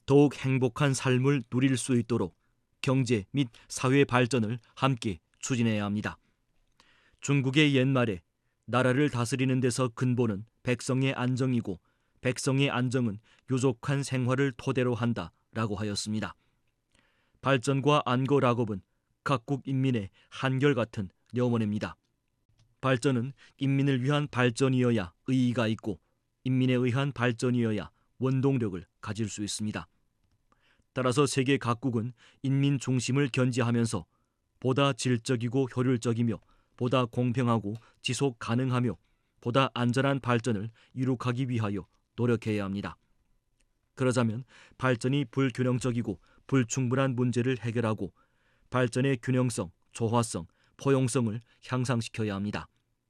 더욱 행복한 삶을 누릴 수 있도록 경제 및 사회 발전을 함께 추진해야 합니다. 중국의 옛말에 나라를 다스리는 데서 근본은 백성의 안정이고 백성의 안정은 유족한 생활을 토대로 한다라고 하였습니다. 발전과 안거락업은 각국 인민의 한결같은 염원입니다. 발전은 인민을 위한 발전이어야 의의가 있고 인민에 의한 발전이어야 원동력을 가질 수 있습니다. 따라서 세계 각국은 인민 중심을 견지하면서 보다 질적이고 효율적이며 보다 공평하고 지속 가능하며 보다 안전한 발전을 이룩하기 위하여 노력해야 합니다. 그러자면 발전이 불균형적이고 불충분한 문제를 해결하고 발전의 균형성, 조화성, 포용성을 향상시켜야 합니다.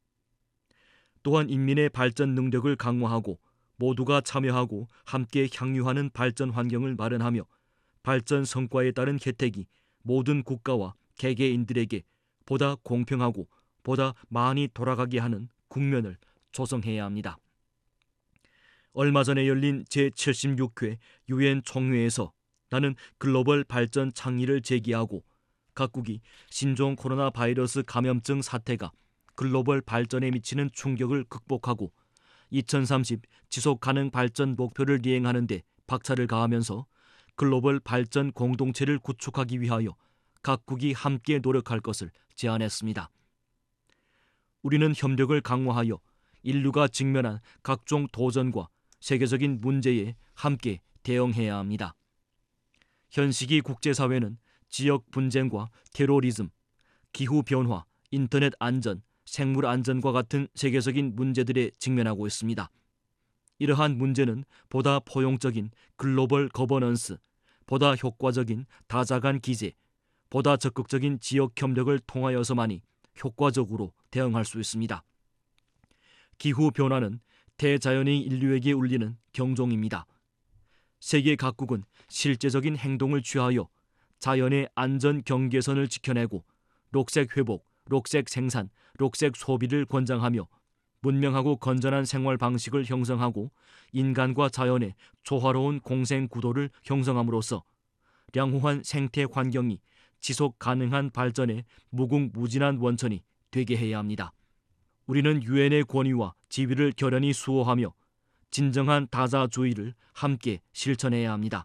또한 인민의 발전 능력을 강화하고 모두가 참여하고 함께 향유하는 발전 환경을 마련하며 발전 성과에 따른 혜택이 모든 국가와 개개인들에게 보다 공평하고 보다 많이 돌아가게 하는 국면을 조성해야 합니다. 얼마 전에 열린 제76회 유엔 총회에서 나는 글로벌 발전倡의를 제기하고 각국이 신종 코로나 바이러스 감염증 사태가 글로벌 발전에 미치는 충격을 극복하고 2030 지속 가능 발전 목표를 이행하는 데 박차를 가하면서 글로벌 발전 공동체를 구축하기 위하여 각국이 함께 노력할 것을 제안했습니다. 우리는 협력을 강화하여 인류가 직면한 각종 도전과 세계적인 문제에 함께 대응해야 합니다. 현 시기 국제사회는 지역 분쟁과 테러리즘, 기후변화, 인터넷 안전, 생물 안전과 같은 세계적인 문제들에 직면하고 있습니다. 이러한 문제는 보다 포용적인 글로벌 거버넌스, 보다 효과적인 다자간 기제, 보다 적극적인 지역 협력을 통하여서만이 효과적으로 대응할 수 있습니다. 기후변화는 대자연이 인류에게 울리는 경종입니다. 세계 각국은 실제적인 행동을 취하여 자연의 안전 경계선을 지켜내고 녹색 회복, 녹색 생산, 녹색 소비를 권장하며 문명하고 건전한 생활 방식을 형성하고 인간과 자연의 조화로운 공생 구도를 형성함으로써 양호한 생태 환경이 지속 가능한 발전의 무궁무진한 원천이 되게 해야 합니다. 우리는 유엔의 권위와 지위를 결연히 수호하며 진정한 다자주의를 함께 실천해야 합니다.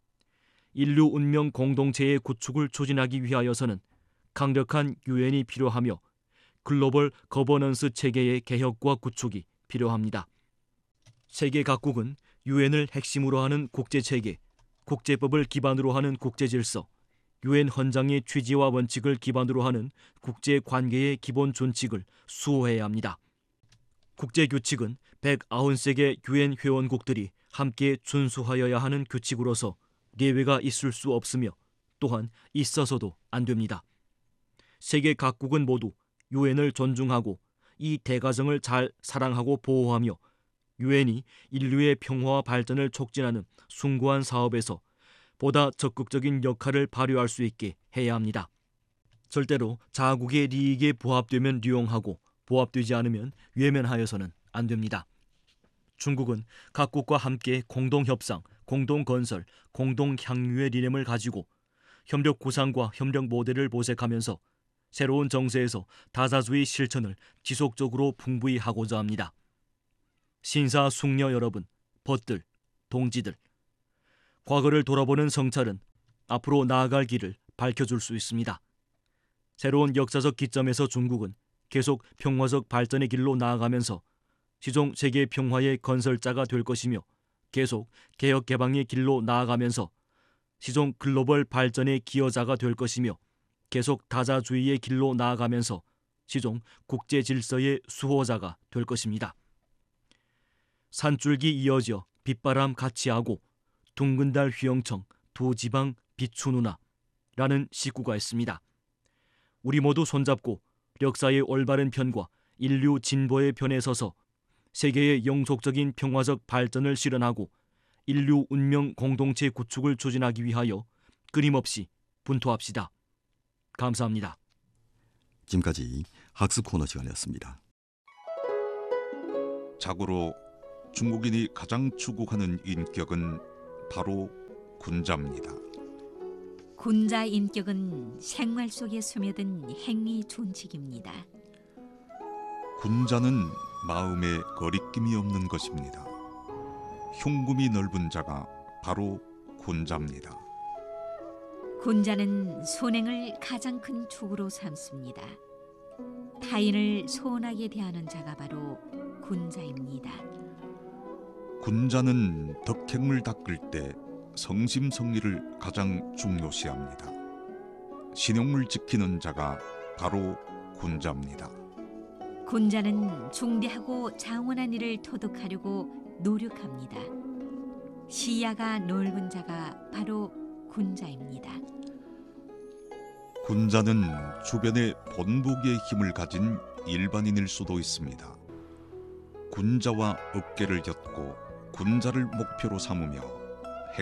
인류 운명 공동체의 구축을 추진하기 위하여서는 강력한 유엔이 필요하며 글로벌 거버넌스 체계의 개혁과 구축이 필요합니다. 세계 각국은 유엔을 핵심으로 하는 국제체계, 국제법을 기반으로 하는 국제질서, 유엔 헌장의 취지와 원칙을 기반으로 하는 국제관계의 기본 준칙을 수호해야 합니다. 국제규칙은 193개 유엔 회원국들이 함께 준수하여야 하는 규칙으로서 예외가 있을 수 없으며 또한 있어서도 안 됩니다. 세계 각국은 모두 유엔을 존중하고 이 대가정을 잘 사랑하고 보호하며 유엔이 인류의 평화와 발전을 촉진하는 숭고한 사업에서 보다 적극적인 역할을 발휘할 수 있게 해야 합니다. 절대로 자국의利益에 부합되면 이용하고 부합되지 않으면 외면하여서는 안 됩니다. 중국은 각국과 함께 공동협상, 공동건설, 공동향유의理念을 가지고 협력 구상과 협력 모델을 모색하면서 새로운 정세에서 다자주의 실천을 지속적으로 풍부히 하고자 합니다. 신사숙녀 여러분, 벗들, 동지들, 과거를 돌아보는 성찰은 앞으로 나아갈 길을 밝혀줄 수 있습니다. 새로운 역사적 기점에서 중국은 계속 평화적 발전의 길로 나아가면서 시종 세계 평화의 건설자가 될 것이며 계속 개혁 개방의 길로 나아가면서 시종 글로벌 발전의 기여자가 될 것이며 계속 다자주의의 길로 나아가면서 시종 국제 질서의 수호자가 될 것입니다. 산줄기 이어져 빗바람 같이 하고 둥근 달 휘영청 두 지방 비추누나 라는 시구가 있습니다. 우리 모두 손잡고 역사의 올바른 편과 인류 진보의 편에 서서 세계의 영속적인 평화적 발전을 실현하고 인류 운명 공동체 구축을 추진하기 위하여 끊임없이 분투합시다. 감사합니다. 지금까지 학습 코너 시간이었습니다. 자고로 중국인이 가장 추구하는 인격은 바로 군자입니다. 군자 인격은 생활 속에 스며든 행위 준칙입니다. 군자는 마음에 거리낌이 없는 것입니다. 흉금이 넓은 자가 바로 군자입니다. 군자는 선행을 가장 큰 축으로 삼습니다. 타인을 소원하게 대하는 자가 바로 군자입니다. 군자는 덕행을 닦을 때 성심성의를 가장 중요시합니다. 신용을 지키는 자가 바로 군자입니다. 군자는 중대하고 장원한 일을 토득하려고 노력합니다. 시야가 넓은 자가 바로 군자입니다. 군자는 주변에 본보기의 힘을 가진 일반인일 수도 있습니다. 군자와 어깨를 엮고 군자를 목표로 삼으며